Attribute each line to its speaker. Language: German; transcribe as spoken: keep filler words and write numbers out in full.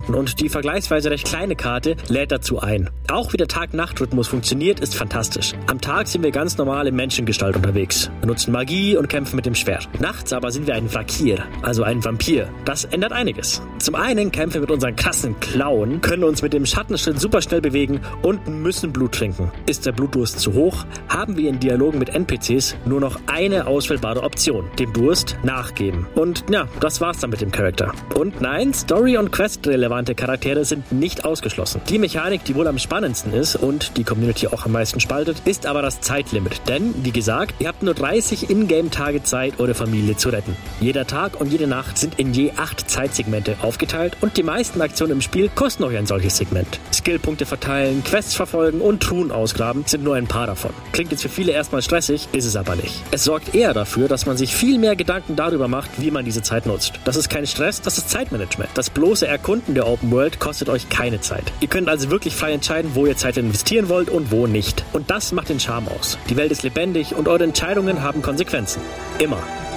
Speaker 1: Karten und die vergleichsweise recht kleine Karte lädt dazu ein. Auch wie der Tag-Nacht-Rhythmus funktioniert, ist fantastisch. Am Tag sind wir ganz normal in Menschengestalt unterwegs. Wir nutzen Magie und kämpfen mit dem Schwert. Nachts aber sind wir ein Vakir, also ein Vampir. Das ändert einiges. Zum einen kämpfen wir mit unseren krassen Klauen, können uns mit dem Schattenschritt super schnell bewegen und müssen Blut trinken. Ist der Blutdurst zu hoch, haben wir in Dialogen mit N P Cs nur noch eine auswählbare Option, dem Durst nachgeben. Und ja, das war's dann mit dem Charakter. Und nein, Story- und Quest-relevante Charaktere sind nicht ausgeschlossen. Die Mechanik, die wohl am spannendsten ist und die Community auch am meisten spaltet, ist aber das Zeitlimit. Denn, wie gesagt, ihr habt nur dreißig Ingame-Tage Zeit, eure Familie zu retten. Jeder Tag und jede Nacht sind in je acht Zeitsegmente aufgeteilt und die meisten Aktionen im Spiel kosten euch ein solches Segment. Skillpunkte verteilen, Quests verfolgen und Truhen ausgraben sind nur ein paar davon. Klingt jetzt für viele erstmal stressig, ist es aber nicht. Es sorgt eher dafür, dass man sich viel mehr Gedanken darüber macht, wie man diese Zeit nutzt. Das ist kein Stress, das ist Zeitmanagement. Das bloße Erkunden der Open World kostet euch keine Zeit. Ihr könnt also wirklich frei entscheiden, wo ihr Zeit investieren wollt und wo nicht. Und das macht den Charme aus. Die Welt ist lebendig und eure Entscheidungen haben Konsequenzen. Immer.